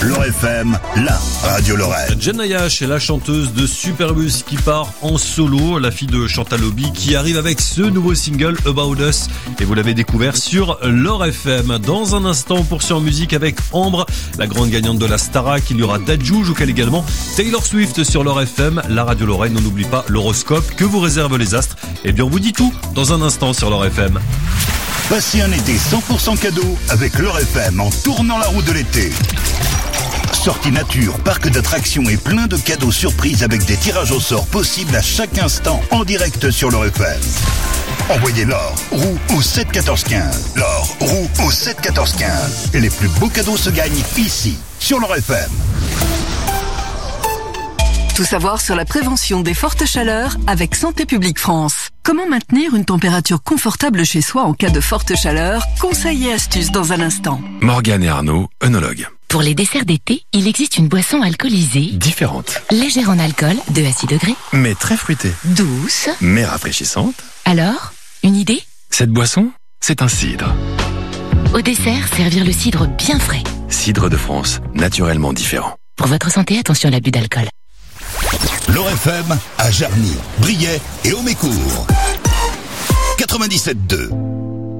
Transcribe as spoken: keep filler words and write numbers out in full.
L'Or F M, la radio Lorraine. Jenna Yash est la chanteuse de Superbus qui part en solo, la fille de Chantal Lobby qui arrive avec ce nouveau single About Us et vous l'avez découvert sur l'Or F M. Dans un instant, on poursuit en musique avec Ambre, la grande gagnante de la Starac. Il y aura Dadju, joue également Taylor Swift sur l'Or F M, la radio Lorraine. On n'oublie pas l'horoscope que vous réservent les astres. Et bien on vous dit tout dans un instant sur l'Or F M. Passez un été cent pour cent cadeau avec l'Or F M en tournant la roue de l'été. Sortie nature, parc d'attractions et plein de cadeaux surprises avec des tirages au sort possibles à chaque instant en direct sur l'Or F M. Envoyez l'or, roue au sept quatorze quinze. L'or, roue au sept quatorze quinze. Et les plus beaux cadeaux se gagnent ici, sur l'Or F M. Tout savoir sur la prévention des fortes chaleurs avec Santé publique France. Comment maintenir une température confortable chez soi en cas de forte chaleur? Conseils et astuces dans un instant. Morgane et Arnaud, œnologues. Pour les desserts d'été, il existe une boisson alcoolisée Différente. légère en alcool, deux à six degrés, Mais très fruitée. douce. Mais rafraîchissante. Alors, une idée? Cette boisson, c'est un cidre. Au dessert, servir le cidre bien frais. Cidre de France, naturellement différent. Pour votre santé, attention à l'abus d'alcool. L'Or F M à Jarny, Briey et Haut-Mécourt. quatre-vingt-dix-sept deux.